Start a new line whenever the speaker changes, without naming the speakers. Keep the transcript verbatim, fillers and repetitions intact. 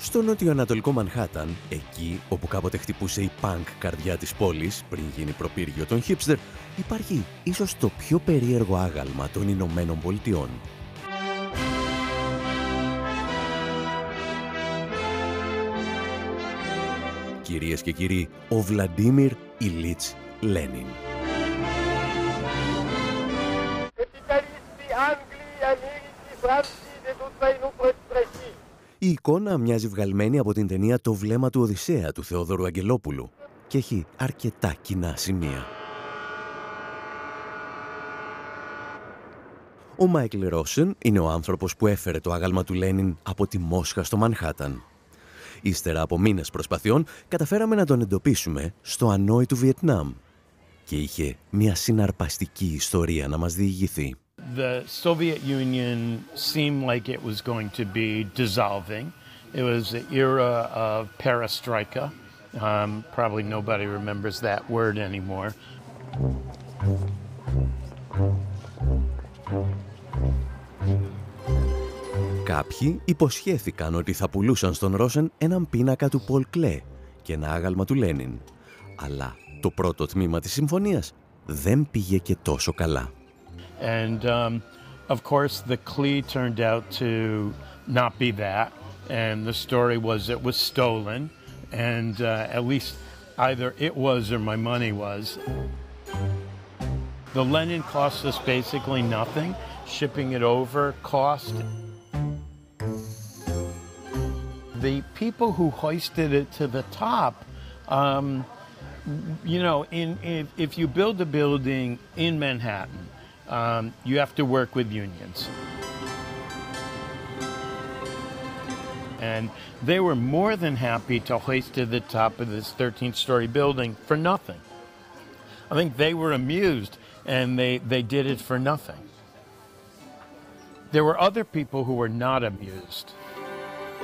Στο νοτιοανατολικό Μανχάταν, εκεί όπου κάποτε χτυπούσε η πανκ καρδιά της πόλης πριν γίνει προπύργιο των χίπστερ, υπάρχει ίσως το πιο περίεργο άγαλμα των Ηνωμένων Πολιτειών. Κυρίες και κύριοι, ο Βλαντίμιρ Ιλίτς Λένιν. Η εικόνα μοιάζει βγαλμένη από την ταινία «Το βλέμμα του Οδυσσέα» του Θεόδωρου Αγγελόπουλου και έχει αρκετά κοινά σημεία. Ο Μάικλ Ρόσεν είναι ο άνθρωπος που έφερε το άγαλμα του Λένιν από τη Μόσχα στο Μανχάταν. Ύστερα από μήνες προσπαθειών, καταφέραμε να τον εντοπίσουμε στο Ανόη του Βιετνάμ και είχε μια συναρπαστική ιστορία να μας διηγηθεί.
The Soviet Union seemed like it was going to be dissolving. It was the era of perestroika. Um, probably nobody remembers that word anymore.
Κάποιοι υποσχέθηκαν ότι θα πουλούσαν στον Ρόσεν έναν πίνακα του Πολ Κλέ και ένα άγαλμα του Λένιν. Αλλά το πρώτο τμήμα της συμφωνίας δεν πήγε και τόσο καλά.
And um, of course the Klee turned out to not be that. And the story was it was stolen. And uh, at least either it was or my money was. The Lenin cost us basically nothing. Shipping it over cost. The people who hoisted it to the top, um, you know, in, if, if you build a building in Manhattan, um, you have to work with unions. And they were more than happy to hoist to the top of this thirteen-story building for nothing. I think they were amused, and they, they did it for nothing. There were other people who were not amused.